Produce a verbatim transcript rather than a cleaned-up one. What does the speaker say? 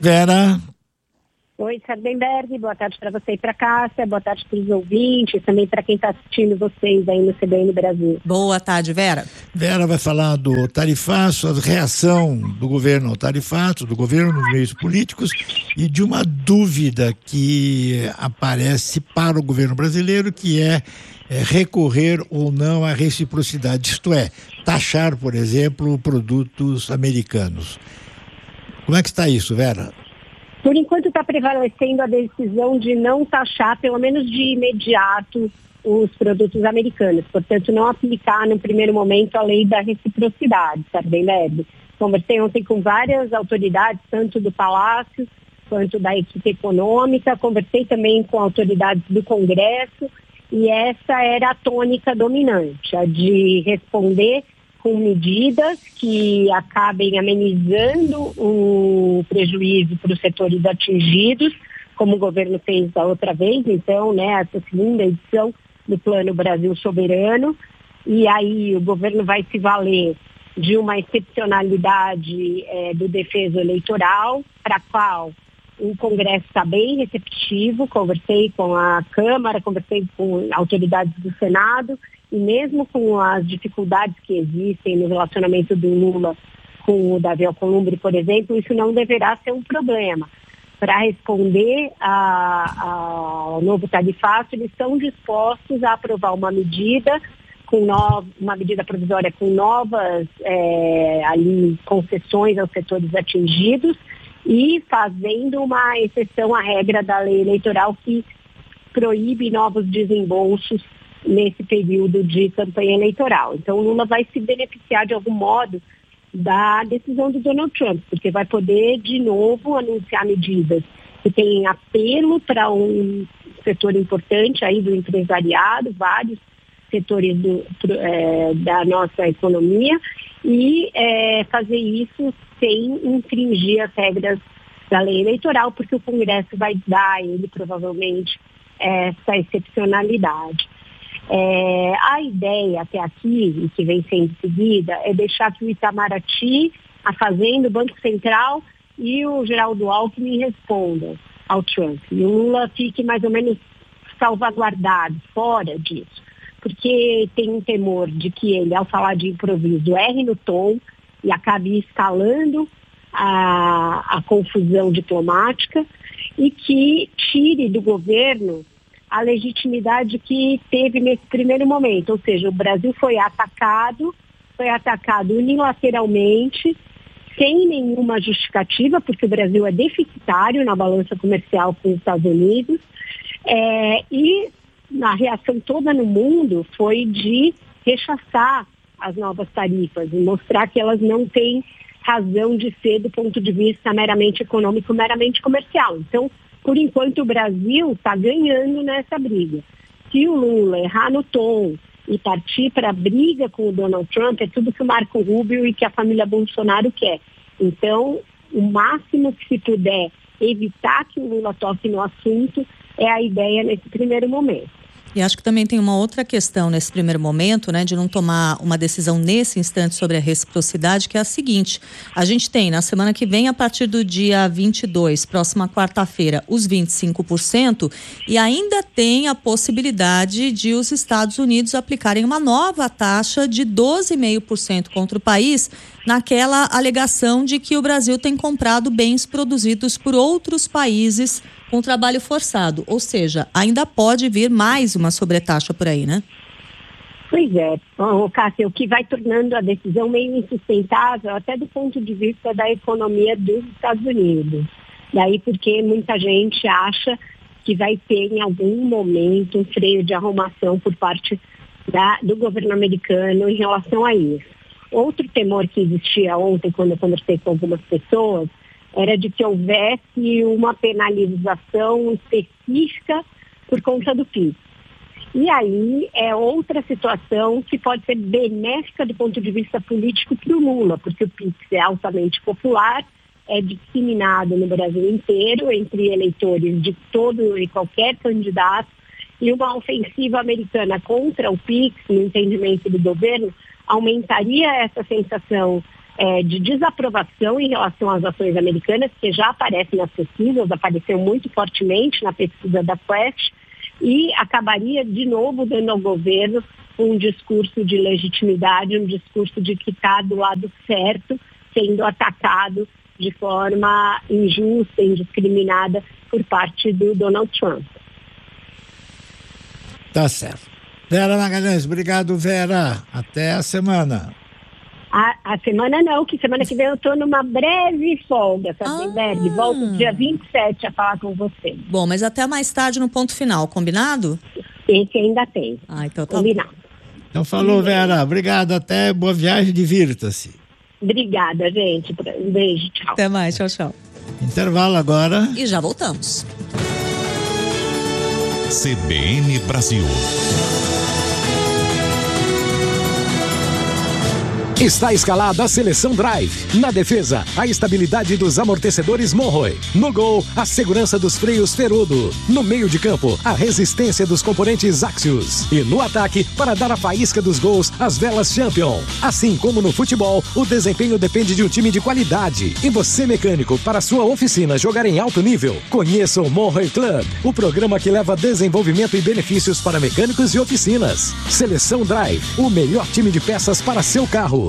Vera. Oi, Sardenberg, boa tarde para você e para Cássia, boa tarde para os ouvintes, também para quem está assistindo vocês aí no C B N Brasil. Boa tarde, Vera. Vera vai falar do tarifaço, a reação do governo ao tarifaço, do governo nos meios políticos e de uma dúvida que aparece para o governo brasileiro, que é, é recorrer ou não à reciprocidade, isto é, taxar, por exemplo, produtos americanos. Como é que está isso, Vera? Por enquanto está prevalecendo a decisão de não taxar, pelo menos de imediato, os produtos americanos. Portanto, não aplicar no primeiro momento a lei da reciprocidade, Sardenberg. Conversei ontem com várias autoridades, tanto do Palácio quanto da equipe econômica. Conversei também com autoridades do Congresso e essa era a tônica dominante, a de responder com medidas que acabem amenizando o prejuízo para os setores atingidos, como o governo fez da outra vez, então, né, essa segunda edição do Plano Brasil Soberano, e aí o governo vai se valer de uma excepcionalidade é, do defeso eleitoral, para a qual o Congresso está bem receptivo. Conversei com a Câmara, conversei com autoridades do Senado, e mesmo com as dificuldades que existem no relacionamento do Lula com o Davi Alcolumbre, por exemplo, isso não deverá ser um problema. Para responder a, a, ao novo tarifaço, eles estão dispostos a aprovar uma medida, com no, uma medida provisória com novas é, ali, concessões aos setores atingidos e fazendo uma exceção à regra da lei eleitoral que proíbe novos desembolsos nesse período de campanha eleitoral. Então, o Lula vai se beneficiar de algum modo da decisão do Donald Trump, porque vai poder, de novo, anunciar medidas que têm apelo para um setor importante aí do empresariado, vários setores do, é, da nossa economia, e é, fazer isso sem infringir as regras da lei eleitoral, porque o Congresso vai dar a ele, provavelmente, essa excepcionalidade. É, a ideia até aqui, e que vem sendo seguida, é deixar que o Itamaraty, a Fazenda, o Banco Central e o Geraldo Alckmin respondam ao Trump. E o Lula fique mais ou menos salvaguardado, fora disso. Porque tem um temor de que ele, ao falar de improviso, erre no tom e acabe escalando a, a confusão diplomática e que tire do governo a legitimidade que teve nesse primeiro momento, ou seja, o Brasil foi atacado, foi atacado unilateralmente, sem nenhuma justificativa, porque o Brasil é deficitário na balança comercial com os Estados Unidos, é, e a reação toda no mundo foi de rechaçar as novas tarifas e mostrar que elas não têm razão de ser do ponto de vista meramente econômico, meramente comercial. Então, por enquanto, o Brasil está ganhando nessa briga. Se o Lula errar no tom e partir para a briga com o Donald Trump, é tudo que o Marco Rubio e que a família Bolsonaro quer. Então, o máximo que se puder evitar que o Lula toque no assunto é a ideia nesse primeiro momento. E acho que também tem uma outra questão nesse primeiro momento, né, de não tomar uma decisão nesse instante sobre a reciprocidade, que é a seguinte: a gente tem na semana que vem, a partir do dia vinte e dois, próxima quarta-feira, os vinte e cinco por cento, e ainda tem a possibilidade de os Estados Unidos aplicarem uma nova taxa de doze vírgula cinco por cento contra o país, naquela alegação de que o Brasil tem comprado bens produzidos por outros países com trabalho forçado, ou seja, ainda pode vir mais uma sobretaxa por aí, né? Pois é, oh, Cássia, o que vai tornando a decisão meio insustentável até do ponto de vista da economia dos Estados Unidos. Daí porque muita gente acha que vai ter em algum momento um freio de arrumação por parte da, do governo americano em relação a isso. Outro temor que existia ontem, quando eu conversei com algumas pessoas, era de que houvesse uma penalização específica por conta do P I X. E aí é outra situação que pode ser benéfica do ponto de vista político para o Lula, porque o P I X é altamente popular, é disseminado no Brasil inteiro, entre eleitores de todo e qualquer candidato, e uma ofensiva americana contra o P I X, no entendimento do governo, aumentaria essa sensação é, de desaprovação em relação às ações americanas, que já aparecem nas pesquisas, apareceu muito fortemente na pesquisa da Quest, e acabaria de novo dando ao governo um discurso de legitimidade, um discurso de que está do lado certo, sendo atacado de forma injusta, indiscriminada por parte do Donald Trump. Tá certo. Vera Magalhães, obrigado, Vera. Até a semana. A, a semana não, que semana que vem eu estou numa breve folga, Sardenberg. Ah. Volto dia vinte e sete a falar com você. Bom, mas até mais tarde no ponto final, combinado? Esse ainda tem. Ah, então tá combinado. Bom. Então falou, Vera. Obrigado, até boa viagem, divirta-se. Obrigada, gente. Um beijo, tchau. Até mais, tchau, tchau. Intervalo agora. E já voltamos. C B N Brasil. Está escalada a seleção Drive. Na defesa, a estabilidade dos amortecedores Monroe. No gol, a segurança dos freios Ferudo. No meio de campo, a resistência dos componentes Axios. E no ataque, para dar a faísca dos gols, as velas Champion. Assim como no futebol, o desempenho depende de um time de qualidade. E você, mecânico, para sua oficina jogar em alto nível, conheça o Monroe Club, o programa que leva desenvolvimento e benefícios para mecânicos e oficinas. Seleção Drive, o melhor time de peças para seu carro.